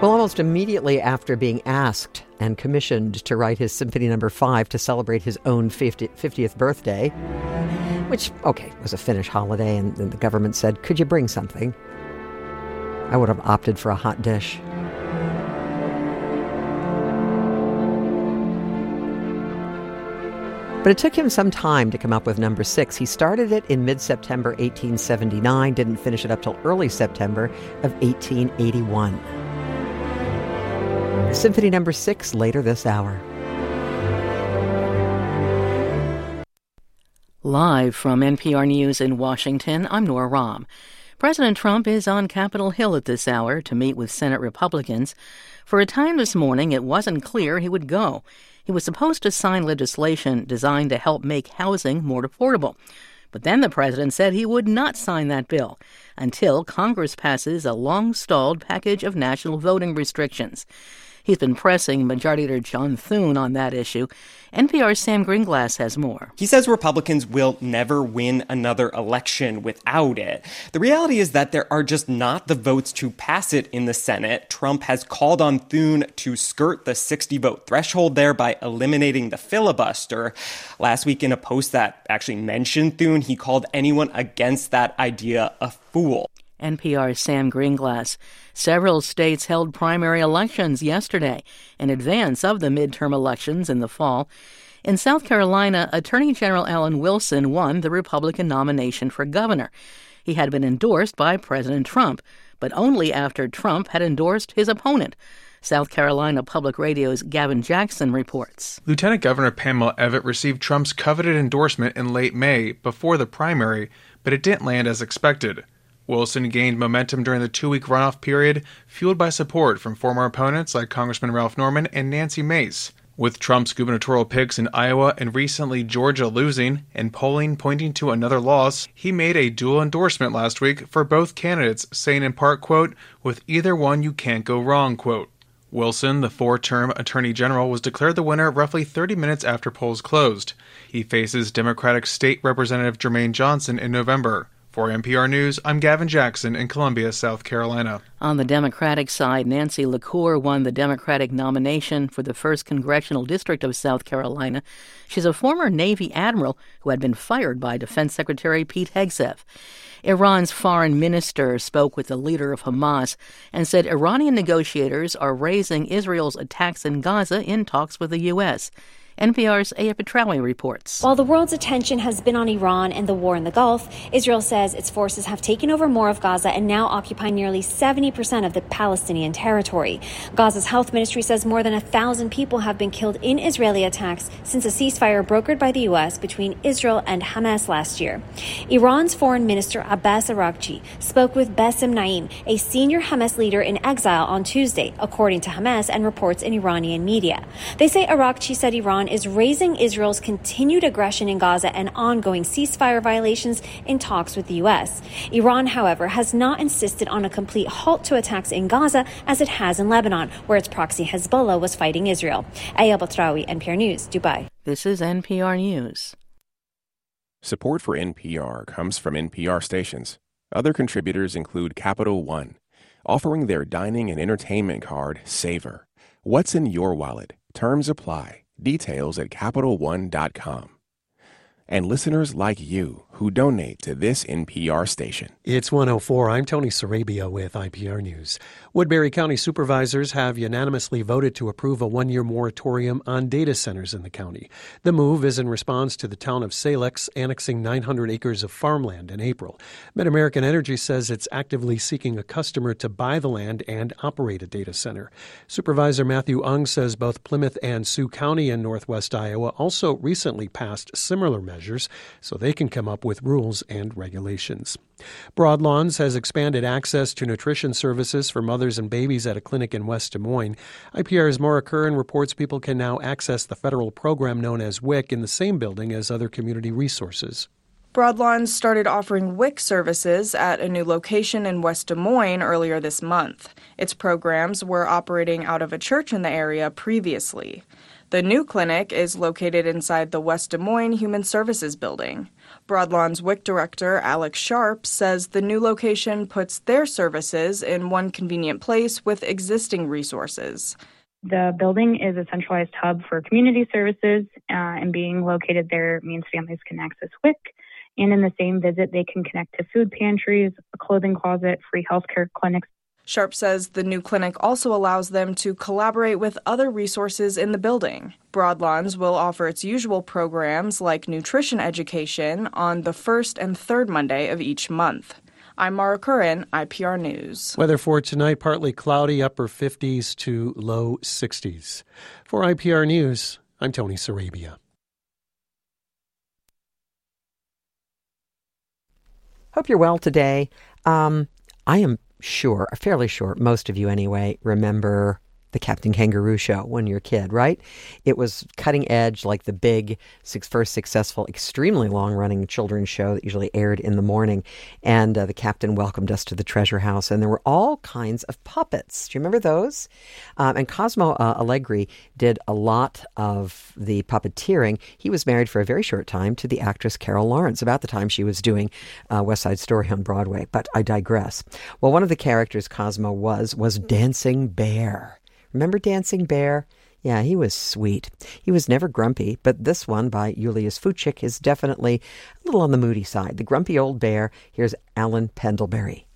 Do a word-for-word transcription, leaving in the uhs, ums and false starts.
Well, almost immediately after being asked and commissioned to write his Symphony Number Five to celebrate his own fiftieth birthday, which, okay, was a Finnish holiday, and, and the government said, could you bring something? I would have opted for a hot dish. But it took him some time to come up with number six. He started it in mid-September eighteen seventy-nine, didn't finish it up till early September of eighteen eighty-one. Symphony Number Six later this hour. Live from N P R News in Washington, I'm Nora Rahm. President Trump is on Capitol Hill at this hour to meet with Senate Republicans. For a time this morning, it wasn't clear he would go. He was supposed to sign legislation designed to help make housing more affordable. But then the president said he would not sign that bill until Congress passes a long-stalled package of national voting restrictions. He's been pressing Majority Leader John Thune on that issue. N P R's Sam Greenglass has more. He says Republicans will never win another election without it. The reality is that there are just not the votes to pass it in the Senate. Trump has called on Thune to skirt the sixty-vote threshold there by eliminating the filibuster. Last week in a post that actually mentioned Thune, he called anyone against that idea a fool. N P R's Sam Greenglass. Several states held primary elections yesterday in advance of the midterm elections in the fall. In South Carolina, Attorney General Alan Wilson won the Republican nomination for governor. He had been endorsed by President Trump, but only after Trump had endorsed his opponent. South Carolina Public Radio's Gavin Jackson reports. Lieutenant Governor Pamela Evette received Trump's coveted endorsement in late May before the primary, but it didn't land as expected. Wilson gained momentum during the two-week runoff period, fueled by support from former opponents like Congressman Ralph Norman and Nancy Mace. With Trump's gubernatorial picks in Iowa and recently Georgia losing, and polling pointing to another loss, he made a dual endorsement last week for both candidates, saying in part, quote, with either one you can't go wrong, quote. Wilson, the four-term Attorney General, was declared the winner roughly thirty minutes after polls closed. He faces Democratic State Representative Jermaine Johnson in November. For N P R News, I'm Gavin Jackson in Columbia, South Carolina. On the Democratic side, Nancy LaCour won the Democratic nomination for the first Congressional District of South Carolina. She's a former Navy admiral who had been fired by Defense Secretary Pete Hegseth. Iran's foreign minister spoke with the leader of Hamas and said Iranian negotiators are raising Israel's attacks in Gaza in talks with the U S N P R's Aya Petrawi reports. While the world's attention has been on Iran and the war in the Gulf, Israel says its forces have taken over more of Gaza and now occupy nearly seventy percent of the Palestinian territory. Gaza's health ministry says more than a thousand people have been killed in Israeli attacks since a ceasefire brokered by the U S between Israel and Hamas last year. Iran's foreign minister Abbas Araghchi spoke with Bassem Naim, a senior Hamas leader in exile, on Tuesday, according to Hamas and reports in Iranian media. They say Araghchi said Iran is raising Israel's continued aggression in Gaza and ongoing ceasefire violations in talks with the U S. Iran, however, has not insisted on a complete halt to attacks in Gaza as it has in Lebanon, where its proxy Hezbollah was fighting Israel. Aya Batrawi, N P R News, Dubai. This is N P R News. Support for N P R comes from N P R stations. Other contributors include Capital One, offering their dining and entertainment card, Savor. What's in your wallet? Terms apply. Details at Capital One dot com. And listeners like you who donate to this N P R station. It's one oh four. I'm Tony Sarabia with I P R News. Woodbury County supervisors have unanimously voted to approve a one-year moratorium on data centers in the county. The move is in response to the town of Salix annexing nine hundred acres of farmland in April. MidAmerican Energy says it's actively seeking a customer to buy the land and operate a data center. Supervisor Matthew Ung says both Plymouth and Sioux County in northwest Iowa also recently passed similar measures so they can come up with rules and regulations. Broadlawns has expanded access to nutrition services for mothers and babies at a clinic in West Des Moines. I P R's Maura Curran reports people can now access the federal program known as W I C in the same building as other community resources. Broadlawns started offering W I C services at a new location in West Des Moines earlier this month. Its programs were operating out of a church in the area previously. The new clinic is located inside the West Des Moines Human Services Building. Broadlawn's W I C director, Alex Sharp, says the new location puts their services in one convenient place with existing resources. The building is a centralized hub for community services, uh, and being located there means families can access W I C. And in the same visit, they can connect to food pantries, a clothing closet, free healthcare clinics. Sharp says the new clinic also allows them to collaborate with other resources in the building. Broadlawns will offer its usual programs like nutrition education on the first and third Monday of each month. I'm Mara Curran, I P R News. Weather for tonight, partly cloudy, upper fifties to low sixties. For I P R News, I'm Tony Sarabia. Hope you're well today. Um, I am sure, fairly sure, most of you anyway, remember the Captain Kangaroo show when you're a kid, right? It was cutting edge, like the big, six, first successful, extremely long-running children's show that usually aired in the morning. And uh, the captain welcomed us to the treasure house, and there were all kinds of puppets. Do you remember those? Um, and Cosmo uh, Allegri did a lot of the puppeteering. He was married for a very short time to the actress Carol Lawrence, about the time she was doing uh, West Side Story on Broadway. But I digress. Well, one of the characters Cosmo was, was Dancing Bear. Remember Dancing Bear? Yeah, he was sweet. He was never grumpy, but this one by Julius Fuchik is definitely a little on the moody side. The Grumpy Old Bear. Here's Alan Pendlebury.